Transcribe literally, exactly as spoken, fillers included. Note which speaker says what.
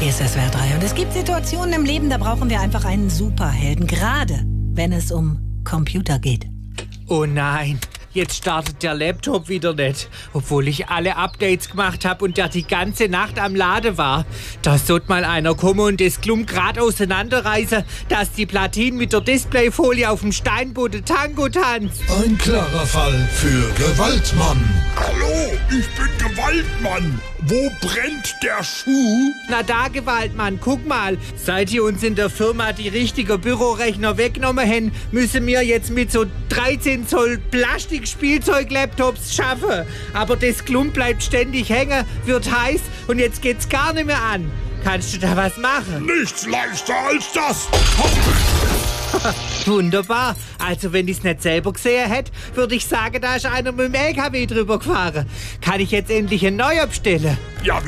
Speaker 1: Hier ist S W R drei und es gibt Situationen im Leben, da brauchen wir einfach einen Superhelden, gerade wenn es um Computer geht.
Speaker 2: Oh nein, jetzt startet der Laptop wieder nicht, obwohl ich alle Updates gemacht habe und der die ganze Nacht am Laden war. Da sollte mal einer kommen und das Klump grad auseinanderreißen, dass die Platine mit der Displayfolie auf dem Steinboden Tango tanzt.
Speaker 3: Ein klarer Fall für Gewaltmann.
Speaker 4: Hallo, ich bin Gewaltmann. Wo brennt der Schuh?
Speaker 2: Na da, Gewaltmann, guck mal. Seit die uns in der Firma die richtigen Bürorechner weggenommen haben, müssen wir jetzt mit so dreizehn Zoll Plastik-Spielzeug-Laptops schaffen. Aber das Klump bleibt ständig hängen, wird heiß und jetzt geht's gar nicht mehr an. Kannst du da was machen?
Speaker 4: Nichts leichter als das.
Speaker 2: Wunderbar. Also wenn ich es nicht selber gesehen hätte, würde ich sagen, da ist einer mit dem L K W drüber gefahren. Kann ich jetzt endlich einen neuen bestellen?
Speaker 4: Ja,